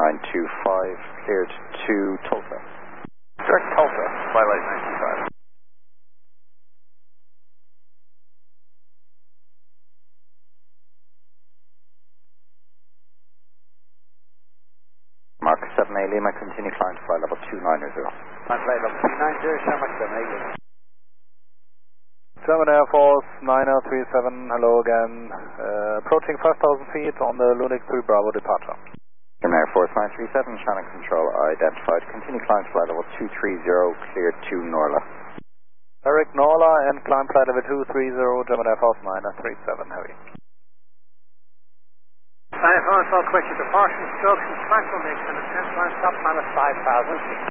925, cleared to Tulsa. Direct Tulsa, flight 925. Mark 7A Lima, continue climb to flight level 290. Climb flight level 290, show Mark 7A Lima. 7 Air Force 9037, hello again. Approaching 5,000 feet on the Lunik 3 Bravo departure. 7 Air Force 937, channel control identified. Continue climb to flight level 230, cleared to Norla. Eric Norla and climb flight level 230, German Air Force 937, heavy. Air Force, all quick to departure instructions, transformation, and 10 climb stop minus 5,000.